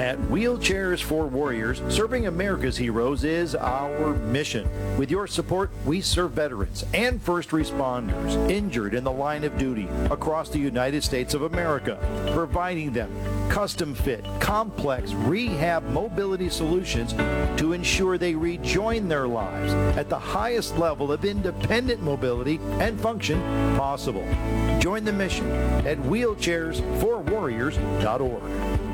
At Wheelchairs for Warriors, serving America's heroes is our mission. With your support, we serve veterans and first responders injured in the line of duty across the United States of America, providing them custom-fit, complex rehab mobility solutions to ensure they rejoin their lives at the highest level of independent mobility and function possible. Join the mission at wheelchairsforwarriors.org.